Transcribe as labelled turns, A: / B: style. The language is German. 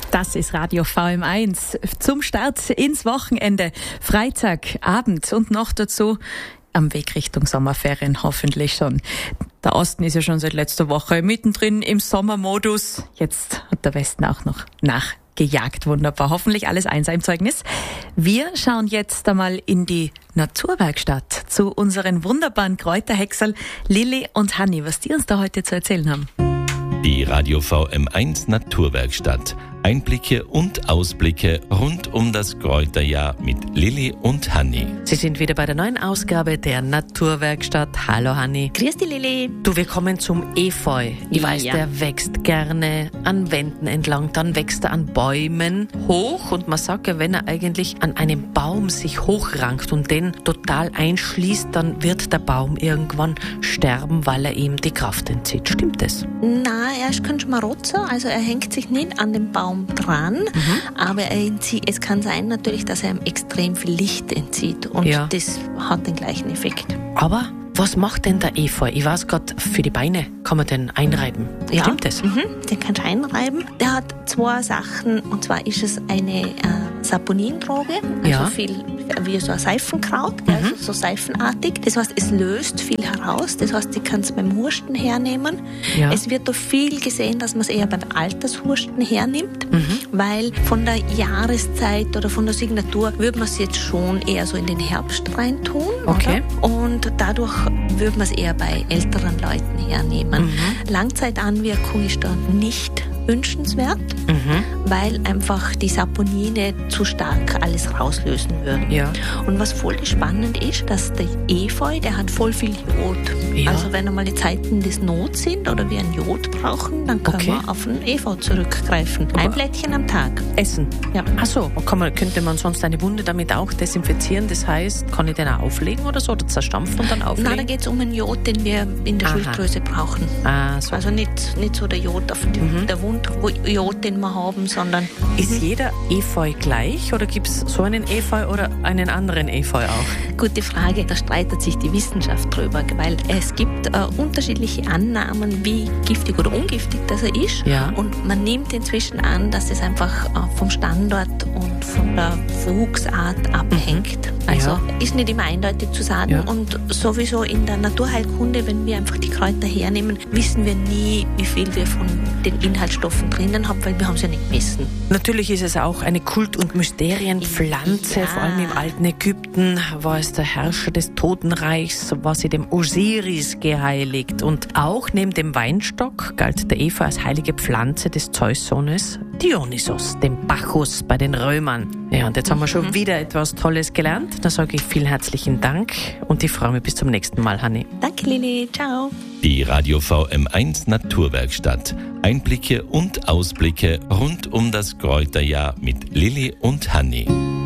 A: Das ist Radio VM1 zum Start ins Wochenende, Freitagabend und noch dazu am Weg Richtung Sommerferien hoffentlich schon. Der Osten ist ja schon seit letzter Woche mittendrin im Sommermodus. Jetzt hat der Westen auch noch nachgejagt. Wunderbar. Hoffentlich alles Einser im Zeugnis. Wir schauen jetzt einmal in die Naturwerkstatt zu unseren wunderbaren Kräuterhexerl Lilly und Hanni, was die uns da heute zu erzählen haben.
B: Die Radio VM1 Naturwerkstatt. Einblicke und Ausblicke rund um das Kräuterjahr mit Lilly und Hanni.
C: Sie sind wieder bei der neuen Ausgabe der Naturwerkstatt. Hallo Hanni.
D: Grüß dich Lilly.
C: Du, wir kommen zum Efeu. Ich weiß, der wächst gerne an Wänden entlang, dann wächst er an Bäumen hoch und man sagt ja, wenn er eigentlich an einem Baum sich hochrankt und den total einschließt, dann wird der Baum irgendwann sterben, weil er ihm die Kraft entzieht. Stimmt das?
D: Na, er ist kein Schmarotzer, also er hängt sich nicht an dem Baum dran, aber es kann sein natürlich, dass er ihm extrem viel Licht entzieht und das hat den gleichen Effekt.
C: Aber was macht denn der Efeu? Ich weiß gerade, für die Beine kann man den einreiben.
D: Ja.
C: Stimmt das?
D: Den kannst du einreiben. Der hat zwei Sachen, und zwar ist es eine Saponindroge, also viel wie so ein Seifenkraut, also so seifenartig. Das heißt, es löst viel heraus. Das heißt, ich kann es beim Husten hernehmen. Ja. Es wird da viel gesehen, dass man es eher beim Altershusten hernimmt, weil von der Jahreszeit oder von der Signatur würde man es jetzt schon eher so in den Herbst rein tun.
C: Okay.
D: Oder? Und dadurch würde man es eher bei älteren Leuten hernehmen. Langzeitanwirkung ist da nicht wünschenswert, weil einfach die Saponine zu stark alles rauslösen würden. Ja. Und was voll spannend ist, dass der Efeu, der hat voll viel Jod. Ja. Also wenn einmal die Zeiten des Not sind oder wir ein Jod brauchen, dann können wir auf den Efeu zurückgreifen. Ein Blättchen am Tag.
C: Essen?
D: Ja.
C: Ach so, könnte man sonst eine Wunde damit auch desinfizieren? Das heißt, kann ich den auch auflegen oder so? Oder zerstampfen und dann auflegen?
D: Nein, da geht es um einen Jod, den wir in der Schilddrüse brauchen.
C: Ah, so.
D: Also nicht so der Jod auf der Wunde, wo Jod, den wir haben, sondern...
C: Ist jeder Efeu gleich oder gibt es so einen Efeu oder einen anderen Efeu auch?
D: Gute Frage, da streitet sich die Wissenschaft drüber, weil es gibt unterschiedliche Annahmen, wie giftig oder ungiftig das er ist. Ja. Und man nimmt inzwischen an, dass es einfach vom Standort und von der Wuchsart abhängt. Also ist nicht immer eindeutig zu sagen. Ja. Und sowieso in der Naturheilkunde, wenn wir einfach die Kräuter hernehmen, wissen wir nie, wie viel wir von den Inhaltsstoffen drinnen haben, weil wir haben es ja nicht gemessen.
C: Natürlich ist es auch eine Kult- und Mysterienpflanze. Vor allem im alten Ägypten war es der Herrscher des Totenreichs, war sie dem Osiris geheiligt. Und auch neben dem Weinstock galt der Efeu als heilige Pflanze des Zeussohnes Dionysos, dem Bacchus bei den Römern. Ja, und jetzt haben wir schon wieder etwas Tolles gelernt. Da sage ich vielen herzlichen Dank und ich freue mich bis zum nächsten Mal, Hanni.
D: Danke, Lilly. Ciao.
B: Die Radio VM1 Naturwerkstatt. Einblicke und Ausblicke rund um das Kräuterjahr mit Lilly und Hanni.